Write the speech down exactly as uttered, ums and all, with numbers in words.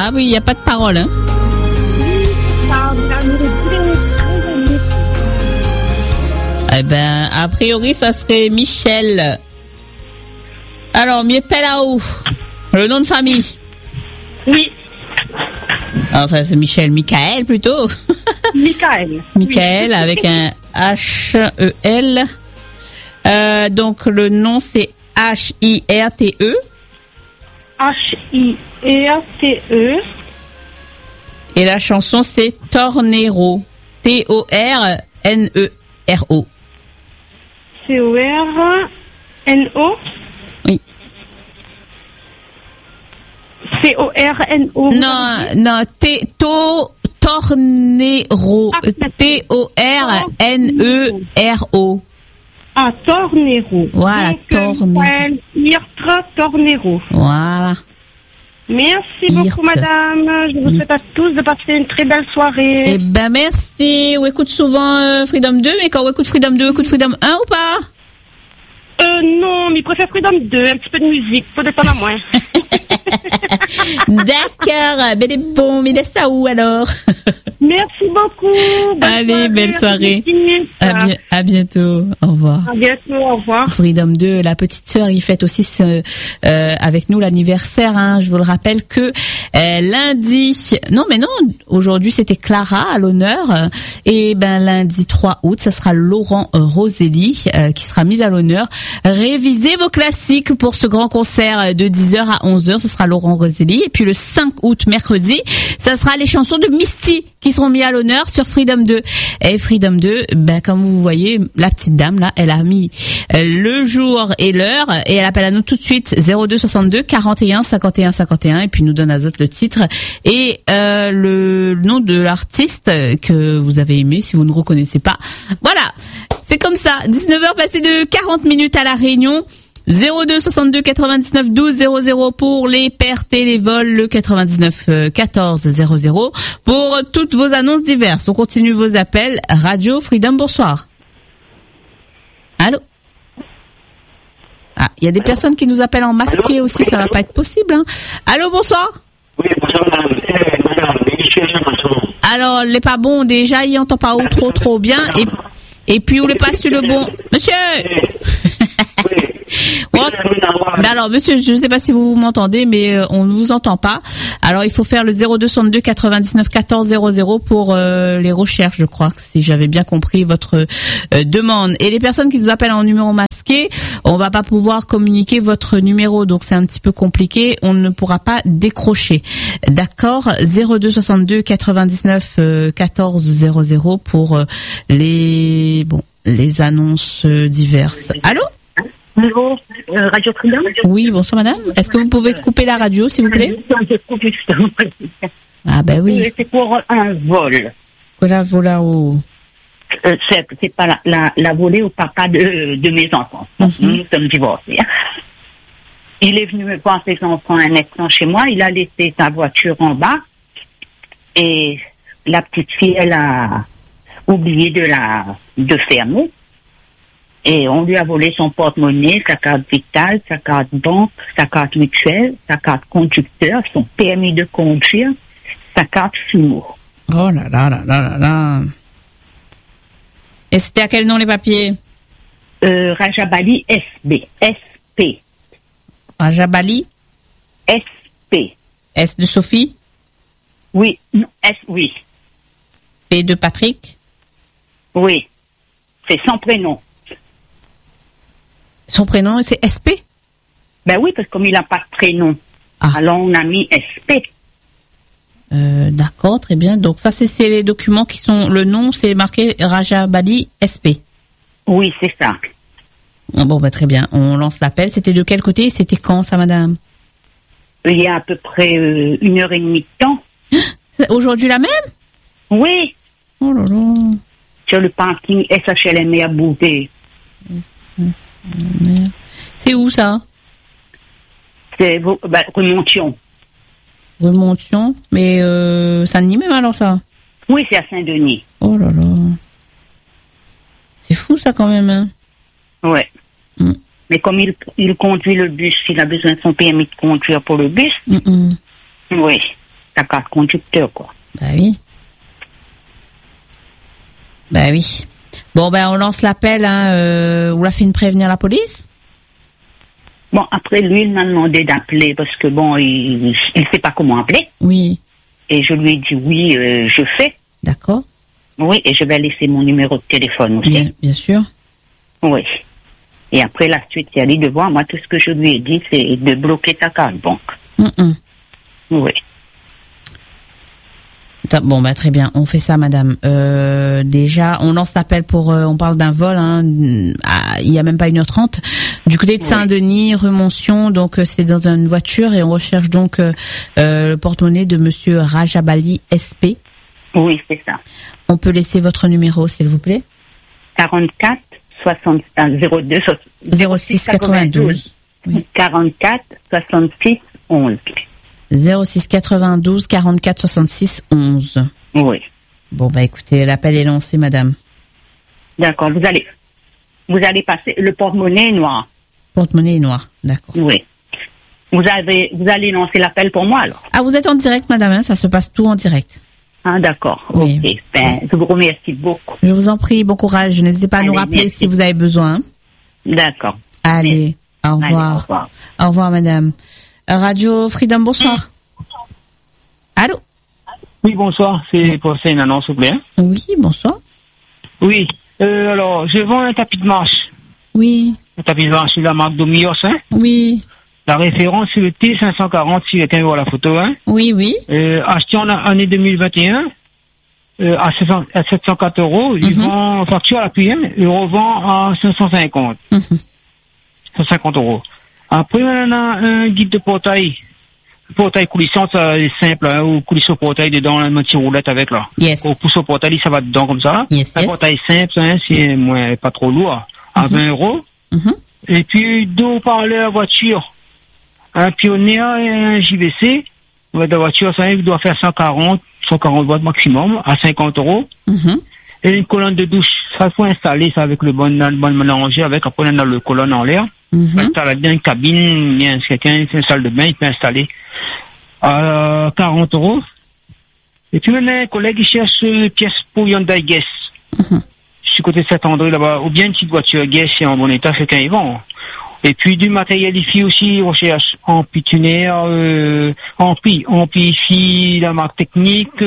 Ah oui, il n'y a pas de parole. Hein. Eh ben, a priori, ça serait Michel. Alors, Miepelau, le nom de famille. Oui. Enfin, c'est Michel, Michael plutôt. Michael. Michael, oui. Avec un H E L. Euh, donc, le nom, c'est H I R T E. H I R T E. Et la chanson, c'est Tornero. T O R N E R O. T O R N O. Oui. T O R N O. Non, non, T, to, Tornero. T O R N E R O. Ah, Tornero. Voilà, Tornero. Irtra Tornero. Voilà. Merci beaucoup, madame. Je vous souhaite à tous de passer une très belle soirée. Eh ben, merci. On écoute souvent euh, Freedom deux, mais quand on écoute Freedom deux, on écoute Freedom un ou pas? Euh, non, mais je préfère Freedom deux, un petit peu de musique, faut descendre à moins. D'accord, ben des bons, mais laisse ça où alors? Merci beaucoup. Bonne Allez, soirée, belle soirée. À, bi- à bientôt. Au revoir. À bientôt, au revoir. Freedom deux, la petite sœur, il fête aussi ce, euh, avec nous l'anniversaire. Hein. Je vous le rappelle que euh, lundi, non mais non, aujourd'hui c'était Clara à l'honneur. Et ben lundi trois août, ça sera Laurent Roselli euh, qui sera mise à l'honneur. Révisez vos classiques pour ce grand concert de dix heures à onze heures. Ce sera Laurent Roselli. Et puis le cinq août, mercredi, ça sera les chansons de Misty qui seront mis à l'honneur sur Freedom deux. Et Freedom deux, ben, comme vous voyez, la petite dame, là, elle a mis le jour et l'heure et elle appelle à nous tout de suite zéro deux soixante-deux quarante et un cinquante et un cinquante et un et puis nous donne à autres le titre et euh, le nom de l'artiste que vous avez aimé si vous ne reconnaissez pas. Voilà, c'est comme ça. dix-neuf heures passées de quarante minutes à La Réunion. zéro deux soixante-deux quatre-vingt-dix-neuf douze zéro zéro pour les pertes et les vols, le quatre-vingt-dix-neuf quatorze zéro zéro pour toutes vos annonces diverses. On continue vos appels. Radio Freedom, bonsoir. Allô? Ah, il y a des personnes qui nous appellent en masqué Allô? Aussi, ça va pas être possible. Hein. Allô, bonsoir. Oui, bonsoir, madame. Eh, madame, alors, les pas bons, déjà, il entend pas ou trop, trop bien. Et, et puis, où le passe sur le bon? Monsieur! Bon, ben alors, monsieur, je ne sais pas si vous m'entendez, mais euh, on ne vous entend pas. Alors, il faut faire le zéro deux soixante-deux quatre-vingt-dix-neuf quatorze zéro zéro pour euh, les recherches, je crois, si j'avais bien compris votre euh, demande. Et les personnes qui nous appellent en numéro masqué, on va pas pouvoir communiquer votre numéro, donc c'est un petit peu compliqué. On ne pourra pas décrocher. D'accord, zéro deux soixante-deux quatre-vingt-dix-neuf quatorze zéro zéro pour euh, les bon les annonces euh, diverses. Allô? Bonjour, euh, Radio Freedom. Oui, bonsoir madame. Est-ce que vous pouvez couper la radio, s'il vous plaît? Ah ben oui. C'est pour un vol. Voilà, voilà. Oh. Euh, c'est, c'est pas la, la, la volée au papa de, de mes enfants. Mm-hmm. Nous, nous sommes divorcés. Il est venu me voir ses enfants un instant chez moi. Il a laissé sa voiture en bas. Et la petite fille, elle a oublié de la de fermer. Et on lui a volé son porte-monnaie, sa carte vitale, sa carte banque, sa carte mutuelle, sa carte conducteur, son permis de conduire, sa carte FIMO. Oh là là là là là là. Et c'était à quel nom les papiers? euh, Rajabali S B. S P. Rajabali S P. S de Sophie? Oui. Non, S, oui. P de Patrick? Oui. C'est son prénom. Son prénom, c'est S P? Ben oui, parce que comme il n'a pas de prénom, ah. alors on a mis S P. Euh, d'accord, très bien. Donc ça, c'est, c'est les documents qui sont... Le nom, c'est marqué Rajabali S P. Oui, c'est ça. Bon, bah, très bien. On lance l'appel. C'était de quel côté? C'était quand, ça, madame? Il y a à peu près euh, une heure et demie de temps. Aujourd'hui, la même? Oui. Oh là là. Sur le parking S H L M à Bouvet. C'est où ça? C'est bah, Remontion. Remontion, mais euh, Saint-Denis même alors ça? Oui, c'est à Saint-Denis. Oh là là. C'est fou ça quand même. Hein? Ouais. Mm. Mais comme il, il conduit le bus, il a besoin de son permis de conduire pour le bus. Mm-mm. Oui. sa carte conducteur, quoi. Bah oui. Bah oui. Bon, ben, on lance l'appel, hein, euh, on l'a fait une prévenir la police? Bon, après, lui, il m'a demandé d'appeler parce que, bon, il ne sait pas comment appeler. Oui. Et je lui ai dit, oui, euh, je fais. D'accord. Oui, et je vais laisser mon numéro de téléphone aussi. Bien, bien sûr. Oui. Et après, la suite, il y a les devoirs. Moi, tout ce que je lui ai dit, c'est de bloquer ta carte banque. Mm-mm. Oui. Bon, bah, très bien. On fait ça, madame. Euh, déjà, on lance l'appel pour, euh, on parle d'un vol, hein, à, il y a même pas une heure trente, du côté de oui. Saint-Denis, rue Moncion. Donc, euh, c'est dans une voiture et on recherche donc, euh, euh, le porte-monnaie de monsieur Rajabali S P. Oui, c'est ça. On peut laisser votre numéro, s'il vous plaît? quarante-quatre, soixante, zéro deux, zéro six quatre-vingt-douze. Oui. quarante-quatre, soixante-six, onze. zéro six quatre-vingt-douze, quarante-quatre, soixante-six, onze. Oui. Bon, bah, écoutez, l'appel est lancé, madame. D'accord, vous allez, vous allez passer, le porte-monnaie est noir. Porte-monnaie est noir, d'accord. Oui. Vous avez, vous allez lancer l'appel pour moi, alors? Ah, vous êtes en direct, madame, hein, ça se passe tout en direct. Ah, d'accord. Oui. Ok. Ben, je vous remercie beaucoup. Je vous en prie, bon courage. N'hésitez pas à Allez, nous rappeler merci. si vous avez besoin. D'accord. Allez, au revoir. Allez, au revoir. Au revoir, madame. Radio Freedom, bonsoir. Allô? Oui, bonsoir. C'est pour c'est une annonce, s'il vous plaît. Oui, bonsoir. Oui. Euh, alors, je vends un tapis de marche. Oui. Un tapis de marche, c'est la marque Domios, hein. Oui. La référence, c'est le T cinq cent quarante, si quelqu'un voit la photo, hein. Oui, oui. Euh, acheté en année deux mille vingt et un, euh, à, sept cent quatre euros. Mm-hmm. Ils vendent facture à l'appui, hein. Ils revendent à cinq cent cinquante. Mm-hmm. cent cinquante euros. Après, on a un guide de portail. Le portail coulissant, ça est simple, hein, ou coulisse au portail dedans, un petit roulette avec, là. Yes. On pousse au portail, ça va dedans comme ça. Yes, un yes. portail simple, hein, c'est moins, pas trop lourd, à mm-hmm. vingt euros. Mm-hmm. Et puis, deux haut-parleurs voiture. Un Pioneer et un J V C. La voiture, ça doit faire cent quarante, cent quarante watts maximum, à cinquante euros. Mm-hmm. Et une colonne de douche. Ça, faut installer ça avec le bon, le bon mélanger, avec, après, on a le colonne en l'air. Mm-hmm. Installer bien une cabine, bien, quelqu'un, une salle de bain, il peut installer à quarante euros. Et puis maintenant, un collègue, il cherche une pièce pour Hyundai Guess. Mm-hmm. Je suis côté de Saint-André, là-bas, ou bien une petite voiture Guess, c'est en bon état, quelqu'un, il vend. Et puis du matériel ici aussi, on cherche en pitunaire, euh, en pi, en pi, la marque technique,